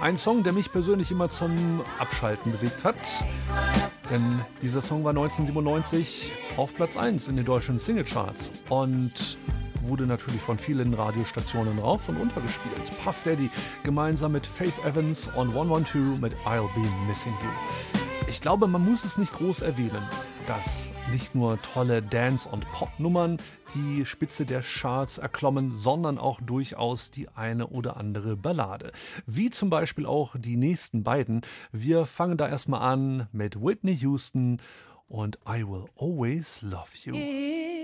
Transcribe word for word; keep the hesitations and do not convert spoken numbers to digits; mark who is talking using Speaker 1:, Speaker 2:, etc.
Speaker 1: Ein Song, der mich persönlich immer zum Abschalten bewegt hat. Denn dieser Song war neunzehnhundertsiebenundneunzig auf Platz eins in den deutschen Singlecharts und wurde natürlich von vielen Radiostationen rauf und runter gespielt. Puff Daddy gemeinsam mit Faith Evans und one one two mit I'll Be Missing You. Ich glaube, man muss es nicht groß erwähnen, dass nicht nur tolle Dance- und Pop-Nummern die Spitze der Charts erklommen, sondern auch durchaus die eine oder andere Ballade. Wie zum Beispiel auch die nächsten beiden. Wir fangen da erstmal an mit Whitney Houston und I Will Always Love You.